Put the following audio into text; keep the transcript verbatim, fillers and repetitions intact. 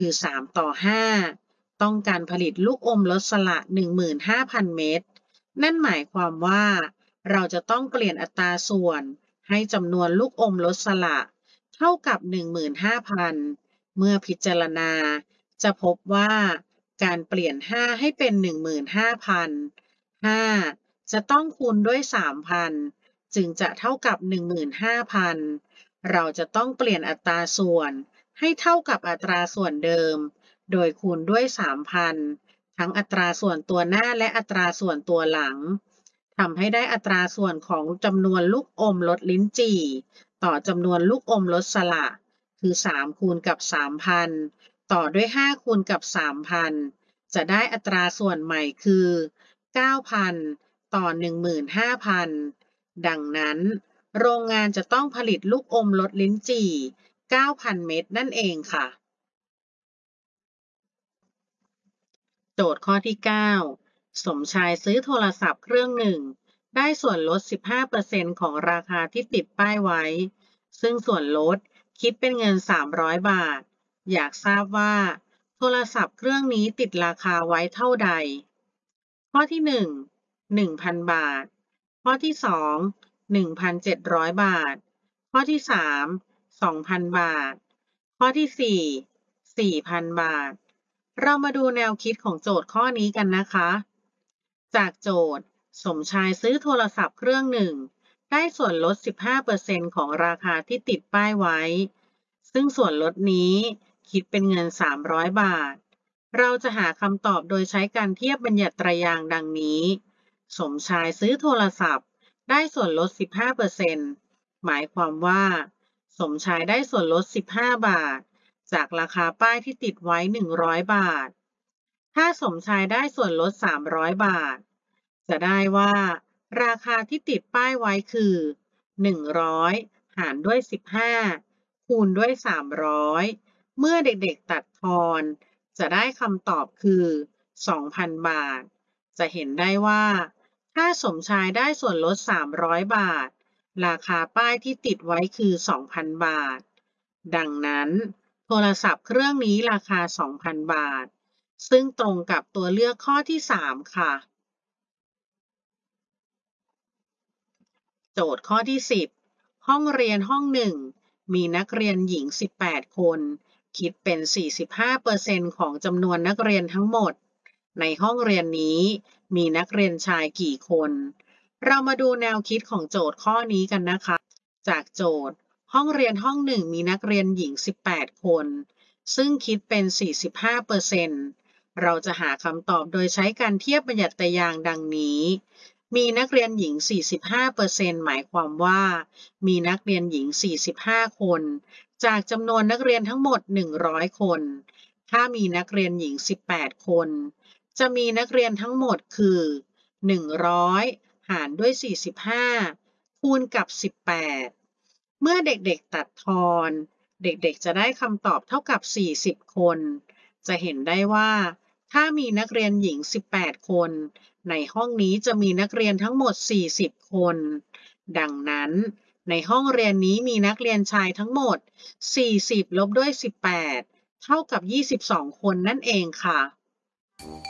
คือสามต่อห้าต้องการผลิตลูกอมลดสละ หนึ่งหมื่นห้าพัน เม็ดนั่นหมายความว่าเราจะต้องเปลี่ยนอัตราส่วนให้จำนวนลูกอมลดสละเท่ากับ หนึ่งหมื่นห้าพัน เมื่อพิจารณาจะพบว่าการเปลี่ยนห้าให้เป็น หนึ่งหมื่นห้าพัน ห้าจะต้องคูณด้วย สามพัน จึงจะเท่ากับ หนึ่งหมื่นห้าพัน เราจะต้องเปลี่ยนอัตราส่วนให้เท่ากับอัตราส่วนเดิมโดยคูณด้วย สามพัน ทั้งอัตราส่วนตัวหน้าและอัตราส่วนตัวหลังทำให้ได้อัตราส่วนของจำนวนลูกอมลดลิ้นจี่ต่อจำนวนลูกอมลดสละคือสามคูณกับ สามพัน ต่อด้วยห้าคูณกับ สามพัน จะได้อัตราส่วนใหม่คือ เก้าพัน ต่อ หนึ่งหมื่นห้าพัน ดังนั้นโรงงานจะต้องผลิตลูกอมลดลิ้นจี่ เก้าพัน เม็ดนั่นเองค่ะโจทย์ข้อที่ เก้า สมชายซื้อโทรศัพท์เครื่องหนึ่งได้ส่วนลด สิบห้าเปอร์เซ็นต์ ของราคาที่ติดป้ายไว้ซึ่งส่วนลดคิดเป็นเงิน สามร้อย บาทอยากทราบว่าโทรศัพท์เครื่องนี้ติดราคาไว้เท่าใดข้อที่ หนึ่ง หนึ่งพัน บาทข้อที่ สอง หนึ่งพันเจ็ดร้อย บาทข้อที่ สาม สองพัน บาทข้อที่ สี่ สี่พัน บาทเรามาดูแนวคิดของโจทย์ข้อนี้กันนะคะจากโจทย์สมชายซื้อโทรศัพท์เครื่องหนึ่งได้ส่วนลด สิบห้าเปอร์เซ็นต์ ของราคาที่ติดป้ายไว้ซึ่งส่วนลดนี้คิดเป็นเงิน สามร้อย บาทเราจะหาคำตอบโดยใช้การเทียบบัญญัติไตรยางค์ดังนี้สมชายซื้อโทรศัพท์ได้ส่วนลด สิบห้าเปอร์เซ็นต์ หมายความว่าสมชายได้ส่วนลด สิบห้า บาทจากราคาป้ายที่ติดไว้ หนึ่งร้อย บาทถ้าสมชายได้ส่วนลด สามร้อย บาทจะได้ว่าราคาที่ติดป้ายไว้คือ หนึ่งร้อย หารด้วย สิบห้า คูณด้วย สามร้อย เมื่อเด็กๆตัดทอนจะได้คำตอบคือ สองพัน บาทจะเห็นได้ว่าถ้าสมชายได้ส่วนลด สามร้อย บาทราคาป้ายที่ติดไว้คือ สองพัน บาทดังนั้นโทรศัพท์เครื่องนี้ราคา สองพัน บาทซึ่งตรงกับตัวเลือกข้อที่ สาม ค่ะโจทย์ข้อที่ สิบ ห้องเรียนห้องหนึ่งมีนักเรียนหญิง สิบแปด คนคิดเป็น สี่สิบห้าเปอร์เซ็นต์ ของจำนวนนักเรียนทั้งหมดในห้องเรียนนี้มีนักเรียนชายกี่คนเรามาดูแนวคิดของโจทย์ข้อนี้กันนะคะจากโจทย์ห้องเรียนห้องหนึ่งมีนักเรียนหญิง สิบแปด คนซึ่งคิดเป็น สี่สิบห้าเปอร์เซ็นต์ เราจะหาคำตอบโดยใช้การเทียบบัญญัติไตรยางค์ดังนี้มีนักเรียนหญิง สี่สิบห้าเปอร์เซ็นต์ หมายความว่ามีนักเรียนหญิง สี่สิบห้า คนจากจำนวนนักเรียนทั้งหมด หนึ่งร้อย คนถ้ามีนักเรียนหญิง สิบแปด คนจะมีนักเรียนทั้งหมดคือ หนึ่งร้อย หารด้วย สี่สิบห้า คูณกับ สิบแปด เมื่อเด็กๆตัดทอนเด็กๆจะได้คำตอบเท่ากับ สี่สิบ คนจะเห็นได้ว่าถ้ามีนักเรียนหญิง สิบแปด คนในห้องนี้จะมีนักเรียนทั้งหมด สี่สิบ คนดังนั้นในห้องเรียนนี้มีนักเรียนชายทั้งหมด สี่สิบ ลบด้วย สิบแปด เท่ากับ ยี่สิบสอง คนนั่นเองค่ะ